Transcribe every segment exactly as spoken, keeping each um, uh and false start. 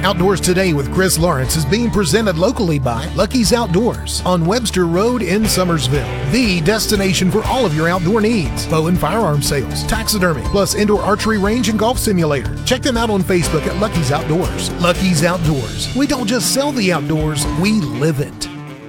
Outdoors Today with Chris Lawrence is being presented locally by Lucky's Outdoors on Webster Road in Summersville. The destination for all of your outdoor needs. Bow and firearm sales, taxidermy, plus indoor archery range and golf simulator. Check them out on Facebook at Lucky's Outdoors. Lucky's Outdoors. We don't just sell the outdoors, we live it.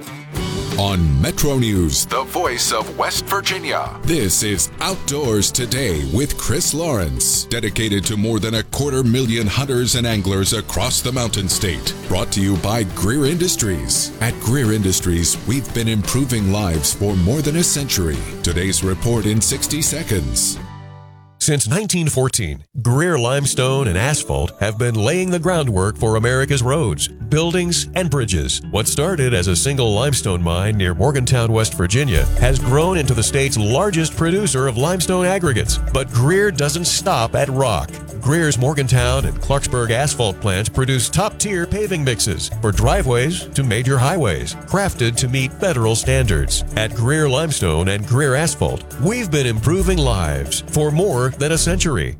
On Metro News, the voice of West Virginia. This is Outdoors Today with Chris Lawrence, dedicated to more than a quarter million hunters and anglers across the Mountain State. Brought to you by Greer Industries. At Greer Industries, we've been improving lives for more than a century. Today's report in sixty seconds. Since nineteen fourteen, Greer Limestone and Asphalt have been laying the groundwork for America's roads, buildings, and bridges. What started as a single limestone mine near Morgantown, West Virginia, has grown into the state's largest producer of limestone aggregates. But Greer doesn't stop at rock. Greer's Morgantown and Clarksburg asphalt plants produce top-tier paving mixes for driveways to major highways, crafted to meet federal standards. At Greer Limestone and Greer Asphalt, we've been improving lives for more than a century.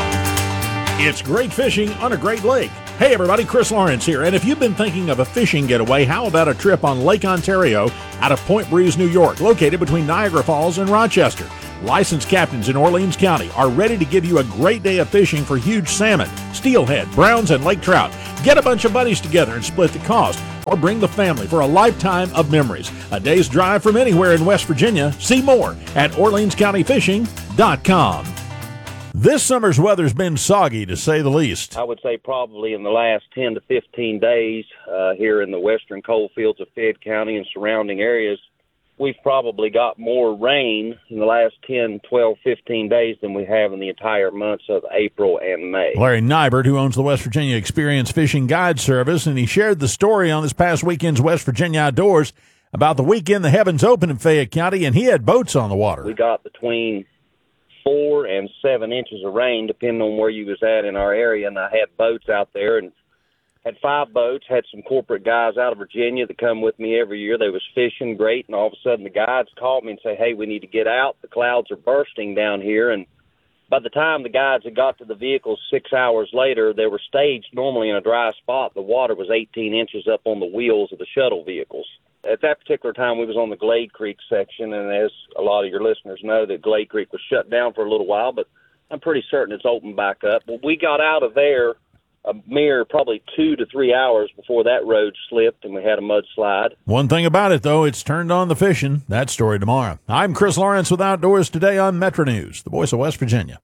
It's great fishing on a great lake. Hey everybody, Chris Lawrence here, and if you've been thinking of a fishing getaway, how about a trip on Lake Ontario out of Point Breeze, New York, located between Niagara Falls and Rochester? Licensed captains in Orleans County are ready to give you a great day of fishing for huge salmon, steelhead, browns, and lake trout. Get a bunch of buddies together and split the cost, or bring the family for a lifetime of memories. A day's drive from anywhere in West Virginia. See more at Orleans County Fishing dot com. This summer's weather's been soggy, to say the least. I would say probably in the last ten to fifteen days uh, here in the western coal fields of Fayette County and surrounding areas, we've probably got more rain in the last ten, twelve, fifteen days than we have in the entire months of April and May. Larry Nybert, who owns the West Virginia Experience Fishing Guide Service, and he shared the story on this past weekend's West Virginia Outdoors about the weekend the heavens opened in Fayette County, and he had boats on the water. We got between four and seven inches of rain, depending on where you was at in our area, and I had boats out there, and had five boats, had some corporate guys out of Virginia that come with me every year. They was fishing great, and all of a sudden the guides called me and say, hey, we need to get out. The clouds are bursting down here. And by the time the guides had got to the vehicles six hours later, they were staged normally in a dry spot. The water was eighteen inches up on the wheels of the shuttle vehicles. At that particular time, we was on the Glade Creek section, and as a lot of your listeners know, that Glade Creek was shut down for a little while, but I'm pretty certain it's opened back up. Well, we got out of there a mere probably two to three hours before that road slipped and we had a mudslide. One thing about it, though, it's turned on the fishing. That story tomorrow. I'm Chris Lawrence with Outdoors Today on Metro News, the voice of West Virginia.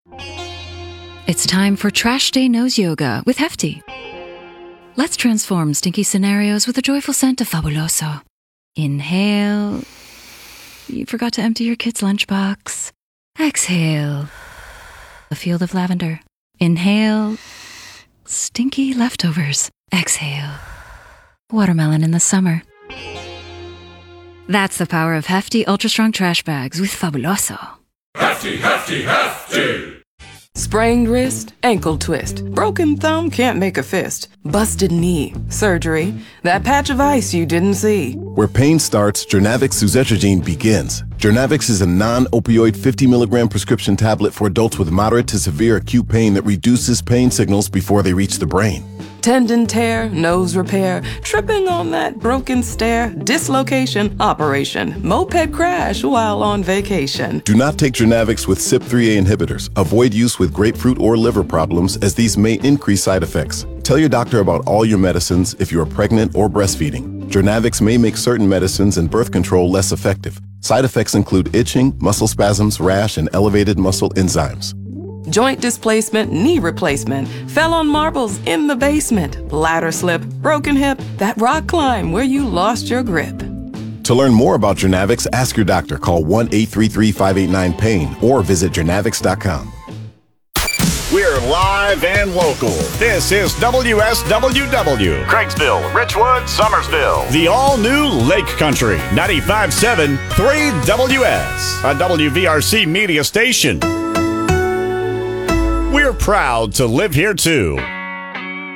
It's time for Trash Day Nose Yoga with Hefty. Let's transform stinky scenarios with the joyful scent of Fabuloso. Inhale. You forgot to empty your kid's lunchbox. Exhale. A field of lavender. Inhale. Stinky leftovers. Exhale. Watermelon in the summer. That's the power of Hefty Ultra Strong Trash Bags with Fabuloso. Hefty, Hefty, Hefty! Sprained wrist, ankle twist, broken thumb can't make a fist, busted knee, surgery, that patch of ice you didn't see. Where pain starts, Jernavix suzetrigine begins. Jernavix is a non-opioid fifty milligram prescription tablet for adults with moderate to severe acute pain that reduces pain signals before they reach the brain. Tendon tear, nose repair, tripping on that broken stair, dislocation, operation, moped crash while on vacation. Do not take Jernavix with C Y P three A inhibitors. Avoid use with grapefruit or liver problems, as these may increase side effects. Tell your doctor about all your medicines if you are pregnant or breastfeeding. Jernavix may make certain medicines and birth control less effective. Side effects include itching, muscle spasms, rash, and elevated muscle enzymes. Joint displacement, knee replacement, fell on marbles in the basement, ladder slip, broken hip, that rock climb where you lost your grip. To learn more about Jernavix, ask your doctor. Call one eight three three, five eight nine, pain or visit jernavix dot com. We're live and local. This is W S W W. Craigsville, Richwood, Summersville. The all-new Lake Country, ninety-five point seven, three W S, a W V R C media station. We're proud to live here, too.